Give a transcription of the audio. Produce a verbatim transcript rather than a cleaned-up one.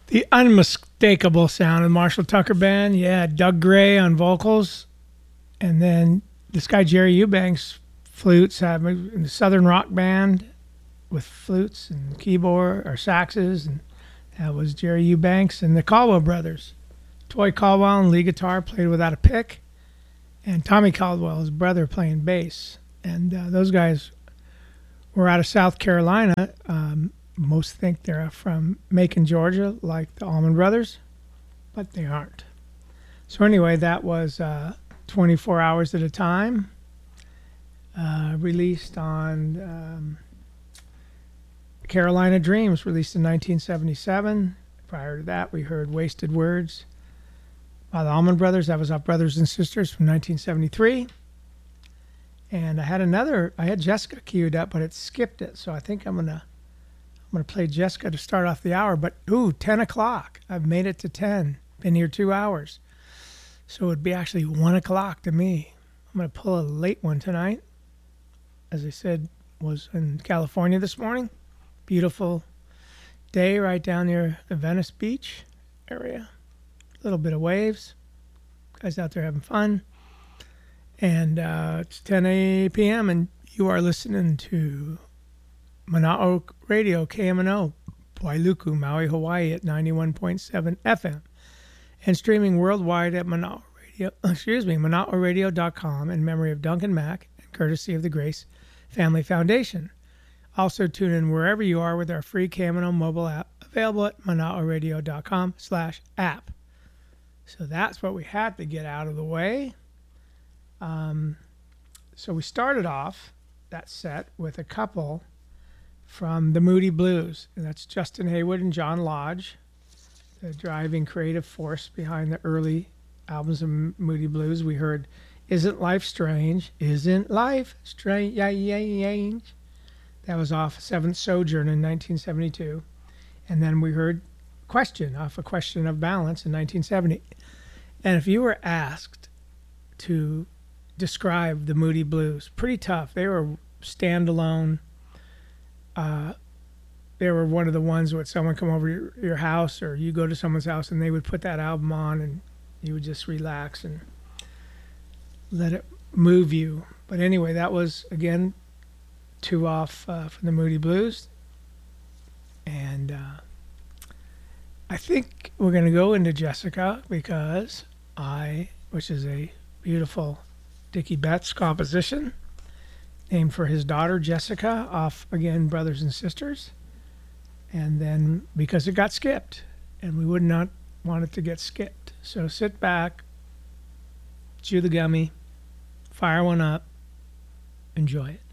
The unmistakable sound of the Marshall Tucker Band. Yeah, Doug Gray on vocals. And then this guy, Jerry Eubanks, flutes, have in the Southern Rock Band with flutes and keyboard or saxes. And that was Jerry Eubanks and the Caldwell brothers. Toy Caldwell and lead guitar, played without a pick. And Tommy Caldwell, his brother, playing bass. And uh, those guys were out of South Carolina. Um, most think they're from Macon, Georgia, like the Allman Brothers, but they aren't. So anyway, that was uh, twenty-four Hours at a Time, uh, released on um, Carolina Dreams, released in nineteen seventy-seven. Prior to that, we heard Wasted Words by the Allman Brothers. That was off Brothers and Sisters from nineteen seventy-three. And I had another, I had Jessica queued up, but it skipped it. So I think I'm going to I'm gonna play Jessica to start off the hour. But, ooh, ten o'clock. I've made it to ten. Been here two hours. So it would be actually one o'clock to me. I'm going to pull a late one tonight. As I said, was in California this morning. Beautiful day right down near the Venice Beach area. A little bit of waves. Guys out there having fun. And uh, it's ten p.m. and you are listening to Mana'o Radio, K M N O, Wailuku, Maui, Hawaii at ninety-one point seven F M. And streaming worldwide at Mana'o Radio, excuse me, mana'o radio dot com in memory of Duncan Mack and courtesy of the Grace Family Foundation. Also tune in wherever you are with our free K M N O mobile app available at mana'o radio dot com slash app. So that's what we had to get out of the way. Um, so we started off that set with a couple from the Moody Blues, and that's Justin Hayward and John Lodge, the driving creative force behind the early albums of Moody Blues. We heard Isn't Life Strange? Isn't Life Strange? That was off Seventh Sojourn in nineteen seventy-two. And then we heard Question off A Question of Balance in nineteen seventy. And if you were asked to describe the Moody Blues, pretty tough. They were standalone. Uh, they were one of the ones where someone come over your, your house or you go to someone's house and they would put that album on and you would just relax and let it move you. But anyway, that was, again, two off uh, from the Moody Blues. And uh, I think we're going to go into Jessica because I, which is a beautiful Dickie Betts composition named for his daughter Jessica off, again, Brothers and Sisters. And then because it got skipped and we would not want it to get skipped. So sit back, chew the gummy, fire one up, enjoy it.